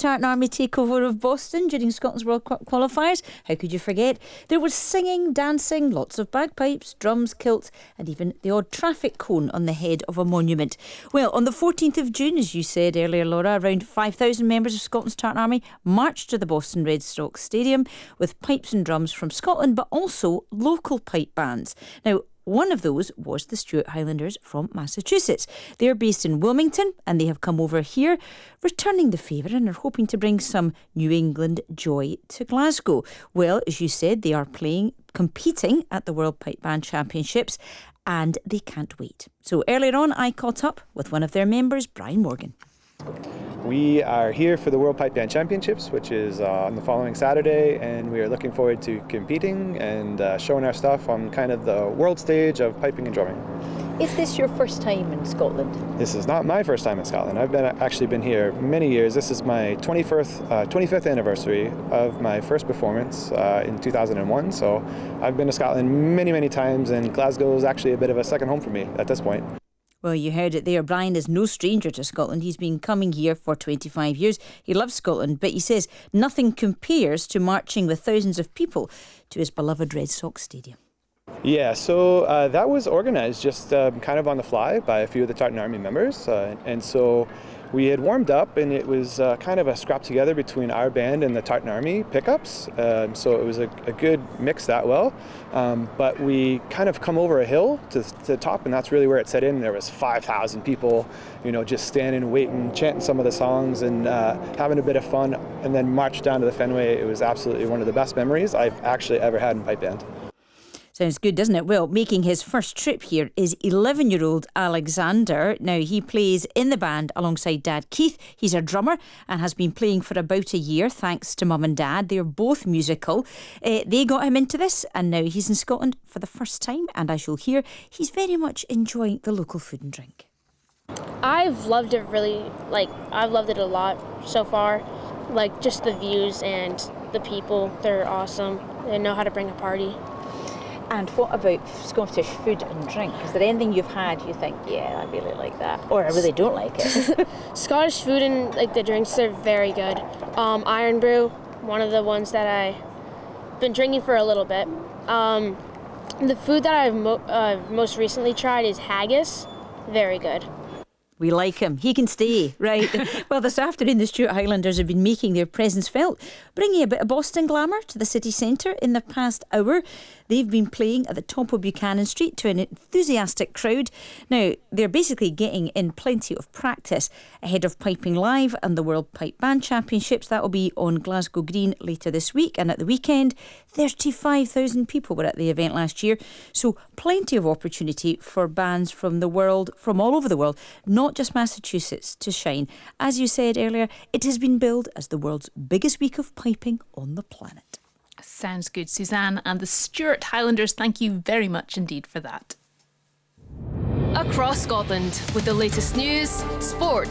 Tartan Army takeover of Boston during Scotland's World Cup qualifiers. How could you forget? There was singing, dancing, lots of bagpipes, drums, kilts, and even the odd traffic cone on the head of a monument. Well, on the 14th of June, as you said earlier, Laura, around 5,000 members of Scotland's Tartan Army marched to the Boston Red Sox Stadium with pipes and drums from Scotland, but also local pipe bands. Now, one of those was the Stuart Highlanders from Massachusetts. They're based in Wilmington and they have come over here, returning the favour, and are hoping to bring some New England joy to Glasgow. Well, as you said, they are competing at the World Pipe Band Championships, and they can't wait. So earlier on, I caught up with one of their members, Brian Morgan. We are here for the World Pipe Band Championships, which is on the following Saturday, and we are looking forward to competing and showing our stuff on kind of the world stage of piping and drumming. Is this your first time in Scotland? This is not my first time in Scotland. I've actually been here many years. This is my 25th anniversary of my first performance in 2001. So I've been to Scotland many, many times, and Glasgow is actually a bit of a second home for me at this point. Well, you heard it there. Brian is no stranger to Scotland. He's been coming here for 25 years. He loves Scotland, but he says nothing compares to marching with thousands of people to his beloved Red Sox Stadium. Yeah, so that was organised just kind of on the fly by a few of the Tartan Army members. And so we had warmed up, and it was kind of a scrap together between our band and the Tartan Army pickups. So it was a good mix that well. But we kind of come over a hill to the top, and that's really where it set in. There was 5,000 people, just standing, waiting, chanting some of the songs and having a bit of fun, and then marched down to the Fenway. It was absolutely one of the best memories I've actually ever had in pipe band. Sounds good, doesn't it? Well, making his first trip here is 11-year-old Alexander. Now, he plays in the band alongside Dad Keith. He's a drummer and has been playing for about a year, thanks to Mum and Dad. They're both musical. They got him into this, and now he's in Scotland for the first time. And as you'll hear, he's very much enjoying the local food and drink. I've loved it I've loved it a lot so far. Just the views and the people, they're awesome. They know how to bring a party. And what about Scottish food and drink? Is there anything you've had you think, yeah, I really like that, or I really don't like it? Scottish food and the drinks are very good. Iron Brew, one of the ones that I've been drinking for a little bit. The food that I've most recently tried is haggis, very good. We like him. He can stay, right? Well, this afternoon, the Stuart Highlanders have been making their presence felt, bringing a bit of Boston glamour to the city centre in the past hour. They've been playing at the top of Buchanan Street to an enthusiastic crowd. Now, they're basically getting in plenty of practice ahead of Piping Live and the World Pipe Band Championships. That will be on Glasgow Green later this week. And at the weekend, 35,000 people were at the event last year. So plenty of opportunity for bands from the world, from all over the world, not just Massachusetts, to shine. As you said earlier, it has been billed as the world's biggest week of piping on the planet. Sounds good, Suzanne. And the Stuart Highlanders, thank you very much indeed for that. Across Scotland with the latest news, sport,